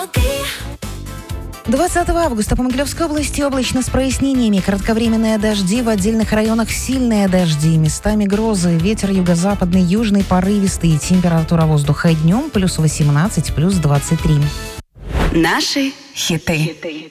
20 августа по Могилевской области облачно с прояснениями. Кратковременные дожди, в отдельных районах сильные дожди, местами грозы. Ветер юго-западный, южный, порывистый. Температура воздуха днем +18, +23. Наши хиты.